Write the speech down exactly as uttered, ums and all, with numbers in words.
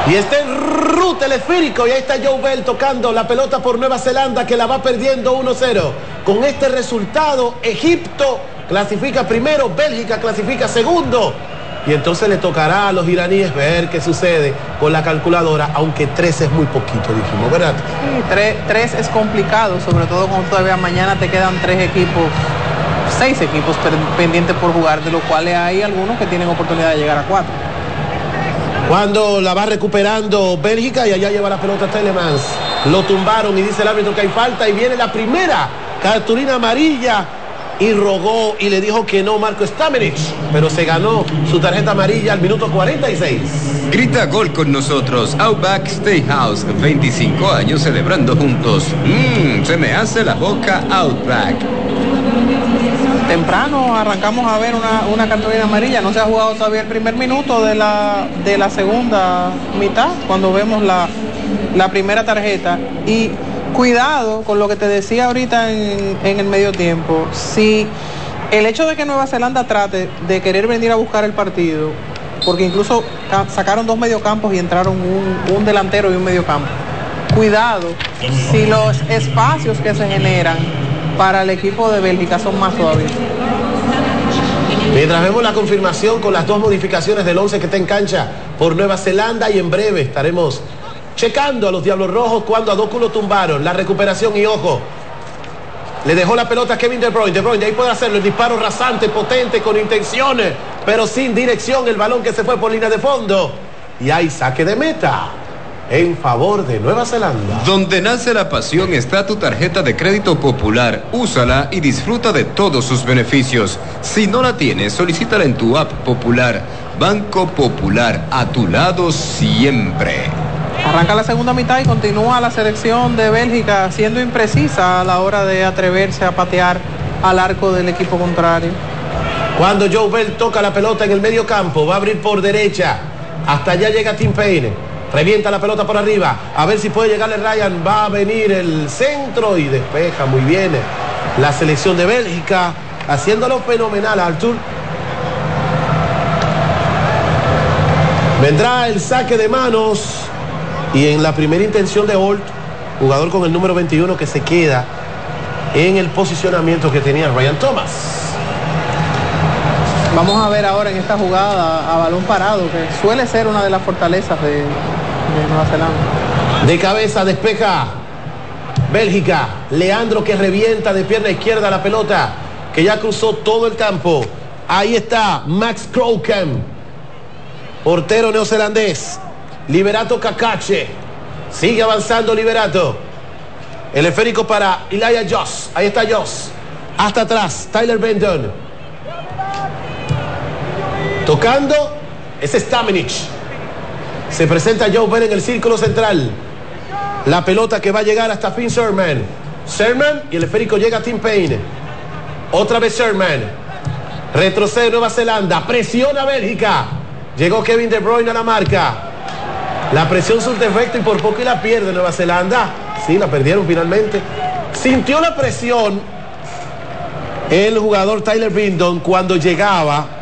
Y está en Ruth telesférico y ahí está Joe Bell tocando la pelota por Nueva Zelanda que la va perdiendo uno cero. Con este resultado, Egipto clasifica primero, Bélgica clasifica segundo. Y entonces le tocará a los iraníes ver qué sucede con la calculadora, aunque tres es muy poquito, dijimos, ¿verdad? Sí, tres, tres es complicado, sobre todo cuando todavía mañana te quedan tres equipos, seis equipos pendientes por jugar, de los cuales hay algunos que tienen oportunidad de llegar a cuatro. Cuando la va recuperando Bélgica y allá lleva la pelota Telemans. Lo tumbaron y dice el árbitro que hay falta y viene la primera cartulina amarilla y rogó y le dijo que no Marco Stamenic, pero se ganó su tarjeta amarilla al minuto cuarenta y seis. Grita gol con nosotros, Outback Steakhouse, veinticinco años celebrando juntos. Mmm, se me hace la boca Outback. Temprano arrancamos a ver una, una cartulina amarilla, no se ha jugado todavía el primer minuto de la, de la segunda mitad, cuando vemos la, la primera tarjeta. Y cuidado con lo que te decía ahorita en, en el medio tiempo, si el hecho de que Nueva Zelanda trate de querer venir a buscar el partido, porque incluso sacaron dos mediocampos y entraron un, un delantero y un mediocampo, cuidado si los espacios que se generan para el equipo de Bélgica son más todavía. Mientras vemos la confirmación con las dos modificaciones del once que está en cancha por Nueva Zelanda, y en breve estaremos checando a los Diablos Rojos cuando a Doku lo tumbaron. La recuperación y ojo, le dejó la pelota a Kevin De Bruyne. De Bruyne, de ahí puede hacerlo, el disparo rasante, potente, con intenciones, pero sin dirección, el balón que se fue por línea de fondo. Y hay saque de meta en favor de Nueva Zelanda. Donde nace la pasión está tu tarjeta de crédito Popular. Úsala y disfruta de todos sus beneficios. Si no la tienes, solicítala en tu app Popular. Banco Popular, a tu lado siempre. Arranca la segunda mitad y continúa la selección de Bélgica siendo imprecisa a la hora de atreverse a patear al arco del equipo contrario. Cuando Joe Bell toca la pelota en el medio campo, va a abrir por derecha. Hasta allá llega Tim Payne. Revienta la pelota por arriba. A ver si puede llegarle Ryan. Va a venir el centro y despeja muy bien la selección de Bélgica, haciéndolo fenomenal, Artur. Vendrá el saque de manos. Y en la primera intención de Holt, jugador con el número veintiuno que se queda en el posicionamiento que tenía Ryan Thomas. Vamos a ver ahora en esta jugada a balón parado, que suele ser una de las fortalezas de, de Nueva Zelanda. De cabeza despeja Bélgica. Leandro que revienta de pierna izquierda la pelota, que ya cruzó todo el campo. Ahí está Max Crowcamp, portero neozelandés. Liberato Kakache. Sigue avanzando Liberato. El esférico para Elijah Joss. Ahí está Joss. Hasta atrás, Tyler Benton. Tocando, es Stamenic. Se presenta Joe Bell en el círculo central. La pelota que va a llegar hasta Finn Sherman. Sherman y el esférico llega a Tim Payne. Otra vez Sherman. Retrocede Nueva Zelanda. Presiona Bélgica. Llegó Kevin De Bruyne a la marca. La presión surte efecto y por poco y la pierde Nueva Zelanda. Sí, la perdieron finalmente. Sintió la presión el jugador Tyler Benton cuando llegaba